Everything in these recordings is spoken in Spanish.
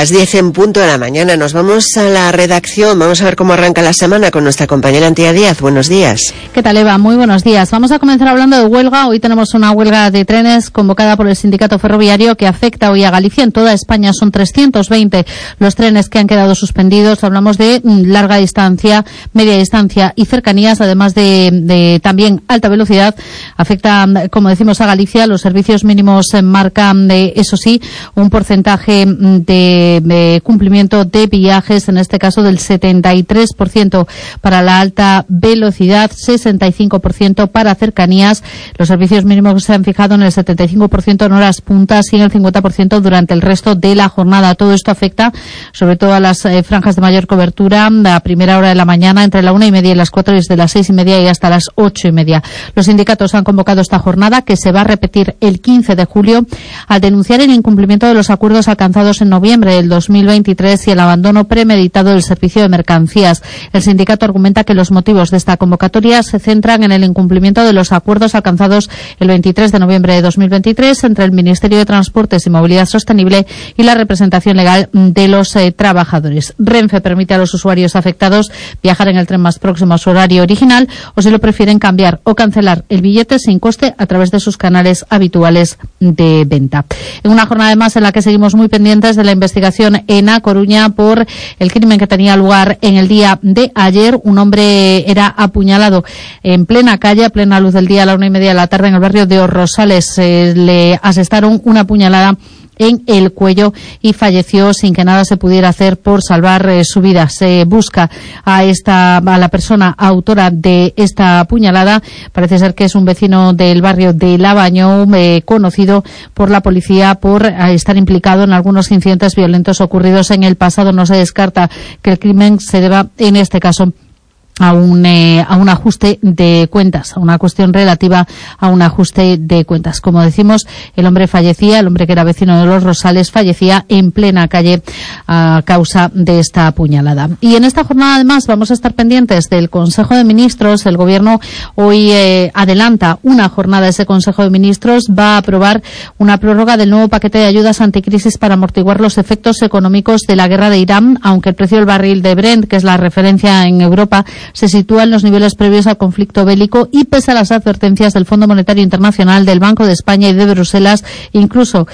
Las 10 en punto de la mañana. Nos vamos a la redacción. Vamos a ver cómo arranca la semana con nuestra compañera Antía Díaz. Buenos días. ¿Qué tal, Eva? Muy buenos días. Vamos a comenzar hablando de huelga. Hoy tenemos una huelga de trenes convocada por el sindicato ferroviario que afecta hoy a Galicia. En toda España son 320 los trenes que han quedado suspendidos. Hablamos de larga distancia, media distancia y cercanías, además de también alta velocidad. Afecta, como decimos, a Galicia. Los servicios mínimos marcan, eso sí, un porcentaje de cumplimiento de viajes, en este caso del 73% para la alta velocidad, 65% para cercanías. Los servicios mínimos se han fijado en el 75% en horas puntas y en el 50% durante el resto de la jornada. Todo esto afecta sobre todo a las franjas de mayor cobertura, a primera hora de la mañana, entre la 1:30 y las 4, desde las 6:30 y hasta las 8:30. Los sindicatos han convocado esta jornada, que se va a repetir el 15 de julio, al denunciar el incumplimiento de los acuerdos alcanzados en noviembre del 2023 y el abandono premeditado del servicio de mercancías. El sindicato argumenta que los motivos de esta convocatoria se centran en el incumplimiento de los acuerdos alcanzados el 23 de noviembre de 2023 entre el Ministerio de Transportes y Movilidad Sostenible y la representación legal de los trabajadores. Renfe permite a los usuarios afectados viajar en el tren más próximo a su horario original, o si lo prefieren, cambiar o cancelar el billete sin coste a través de sus canales habituales de venta. En una jornada además en la que seguimos muy pendientes de la investigación en A Coruña por el crimen que tenía lugar en el día de ayer. Un hombre era apuñalado en plena calle, a plena luz del día, a la 1:30 de la tarde, en el barrio de Os Rosales. Le asestaron una puñalada en el cuello y falleció sin que nada se pudiera hacer por salvar su vida. Se busca a la persona autora de esta puñalada. Parece ser que es un vecino del barrio de Lavaño, conocido por la policía por estar implicado en algunos incidentes violentos ocurridos en el pasado. No se descarta que el crimen se deba, en este caso, a un ajuste de cuentas, a una cuestión relativa a un ajuste de cuentas. Como decimos, el hombre que era vecino de Los Rosales, fallecía en plena calle a causa de esta puñalada. Y en esta jornada, además, vamos a estar pendientes del Consejo de Ministros. El Gobierno hoy adelanta una jornada. Ese Consejo de Ministros va a aprobar una prórroga del nuevo paquete de ayudas anticrisis para amortiguar los efectos económicos de la guerra de Irán, aunque el precio del barril de Brent, que es la referencia en Europa, se sitúa en los niveles previos al conflicto bélico, y pese a las advertencias del Fondo Monetario Internacional, del Banco de España y de Bruselas, incluso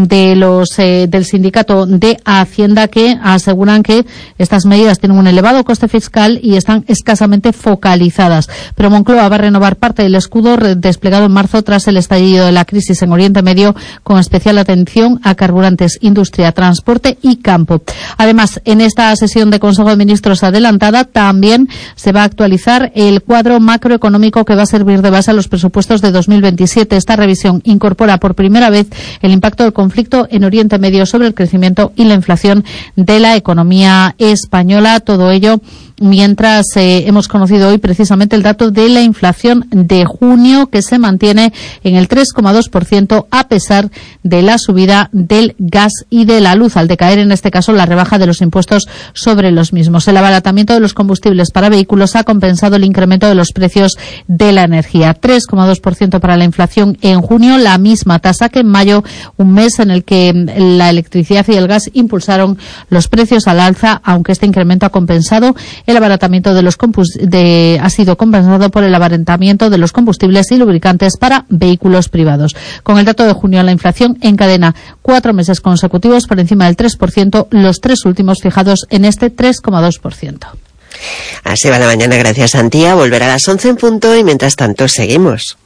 del sindicato de Hacienda, que aseguran que estas medidas tienen un elevado coste fiscal y están escasamente focalizadas. Pero Moncloa va a renovar parte del escudo desplegado en marzo tras el estallido de la crisis en Oriente Medio, con especial atención a carburantes, industria, transporte y campo. Además, en esta sesión de Consejo de Ministros adelantada también se va a actualizar el cuadro macroeconómico que va a servir de base a los presupuestos de 2027. Esta revisión incorpora por primera vez el impacto del conflicto en Oriente Medio sobre el crecimiento y la inflación de la economía española. Todo ello mientras hemos conocido hoy precisamente el dato de la inflación de junio, que se mantiene en el 3,2% a pesar de la subida del gas y de la luz, al decaer en este caso la rebaja de los impuestos sobre los mismos. El abaratamiento de los combustibles para vehículos ha compensado el incremento de los precios de la energía. 3,2% para la inflación en junio, la misma tasa que en mayo, un mes en el que la electricidad y el gas impulsaron los precios al alza, aunque este incremento ha compensado el abaratamiento ha sido compensado por el abaratamiento de los combustibles y lubricantes para vehículos privados. Con el dato de junio, la inflación encadena 4 meses consecutivos por encima del 3%, los 3 últimos fijados en este 3,2%. Así va la mañana, gracias Antía. Volverá a las 11 en punto y mientras tanto seguimos.